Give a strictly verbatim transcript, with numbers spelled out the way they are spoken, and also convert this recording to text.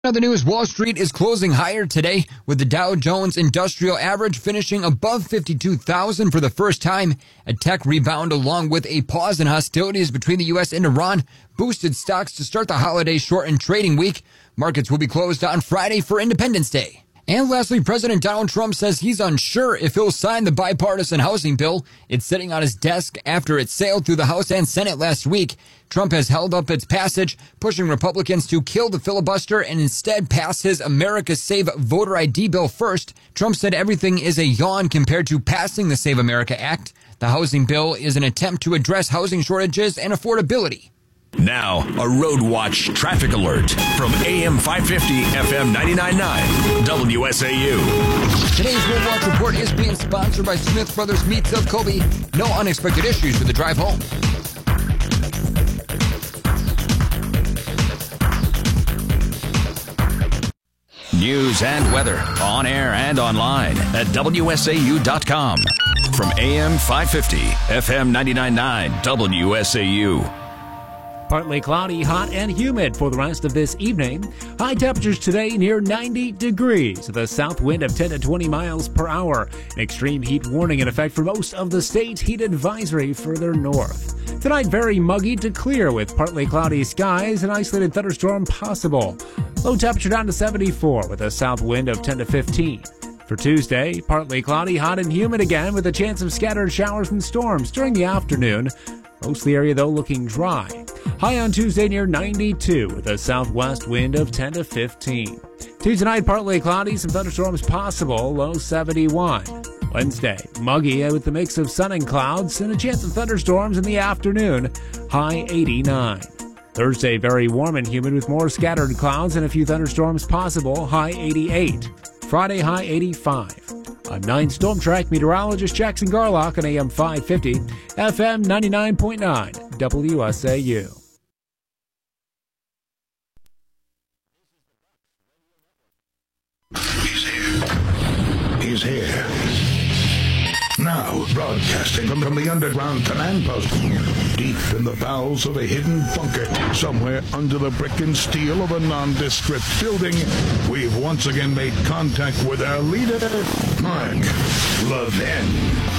Other news, Wall Street is closing higher today with the Dow Jones Industrial Average finishing above fifty-two thousand for the first time. A tech rebound along with a pause in hostilities between the U S and Iran boosted stocks to start the holiday shortened trading week. Markets will be closed on Friday for Independence Day. And lastly, President Donald Trump says he's unsure if he'll sign the bipartisan housing bill. It's sitting on his desk after it sailed through the House and Senate last week. Trump has held up its passage, pushing Republicans to kill the filibuster and instead pass his America Save voter I D bill first. Trump said everything is a yawn compared to passing the Save America Act. The housing bill is an attempt to address housing shortages and affordability. Now, a Road Watch traffic alert from A M five fifty, F M ninety-nine point nine, W S A U. Today's Road Watch report is being sponsored by Smith Brothers Meats of Kobe. No unexpected issues for the drive home. News and weather on air and online at W S A U dot com. From A M five fifty, F M ninety-nine point nine, W S A U. Partly cloudy, hot, and humid for the rest of this evening. High temperatures today near ninety degrees with a south wind of ten to twenty miles per hour. An extreme heat warning in effect for most of the state. Heat advisory further north. Tonight, very muggy to clear with partly cloudy skies. An isolated thunderstorm possible. Low temperature down to seventy-four with a south wind of ten to fifteen. For Tuesday, partly cloudy, hot, and humid again with a chance of scattered showers and storms during the afternoon. Most of the area, though, looking dry. High on Tuesday near ninety-two with a southwest wind of ten to fifteen. Tuesday night, partly cloudy, some thunderstorms possible, low seventy-one. Wednesday, muggy with a mix of sun and clouds and a chance of thunderstorms in the afternoon, high eighty-nine. Thursday, very warm and humid with more scattered clouds and a few thunderstorms possible, high eighty-eight. Friday, high eighty-five. I'm nine Storm Track meteorologist Jackson Garlock on A M five fifty, F M ninety-nine point nine, W S A U. He's here. He's here. Now, broadcasting from, from the underground command post, deep in the bowels of a hidden bunker, somewhere under the brick and steel of a nondescript building, we've once again made contact with our leader, Mark Levin.